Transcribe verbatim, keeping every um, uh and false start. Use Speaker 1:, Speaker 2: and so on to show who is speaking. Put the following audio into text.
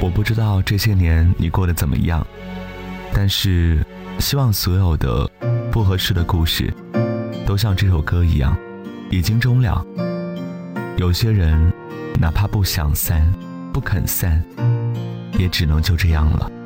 Speaker 1: 我不知道这些年你过得怎么样，但是希望所有的不合适的故事都像这首歌一样已经终了。有些人哪怕不想散不肯散，也只能就这样了。